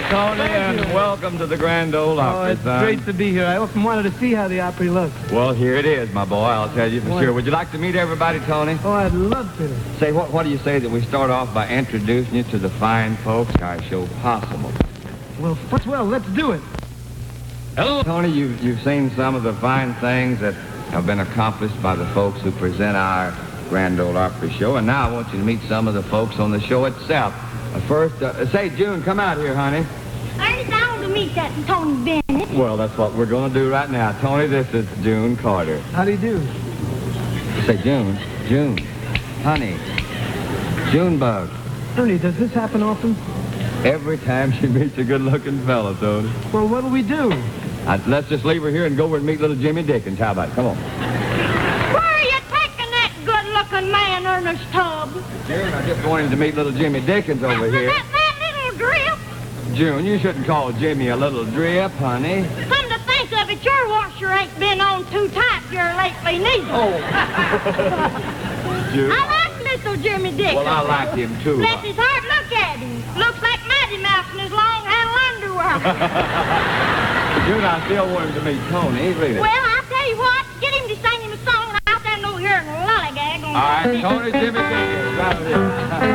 Tony, and welcome to the Grand Ole Opry, it's son. great to be here. I often wanted to see how the Opry looks. Well, here it is, my boy. I'll tell you for sure. Would you like to meet everybody, Tony? Oh, I'd love to. Say, what do you say that we start off by introducing you to the fine folks our show possible? Well, let's do it. Hello, Tony. You've seen some of the fine things that have been accomplished by the folks who present our Grand Ole Opry show, and now I want you to meet some of the folks on the show itself. First, say, June, come out here, honey. Ernest, I want to meet that Tony Bennett. Well, that's what we're going to do right now. Tony, this is June Carter. How do you do? Say, June, honey, Junebug. Ernie, does this happen often? Every time she meets a good-looking fella, Tony. Well, what'll we do? Let's just leave her here and go over and meet little Jimmy Dickens. How about it? Come on. Where are you taking that good-looking man, Ernest Tubb? June, I just wanted to meet little Jimmy Dickens over here. That little drip? June, you shouldn't call Jimmy a little drip, honey. Come to think of it, your washer ain't been on too tight here lately, neither. Oh. June. I like little Jimmy Dickens. Well, I like him, too. Bless his heart, look at him. Looks like Mighty Mouse in his long-handled underwear. June, I still want him to meet Tony, really. Well, I'll tell you what, get him to sing him a song, and I'll stand over here and lollygag on All right, Tony, Jimmy Dickens, right here.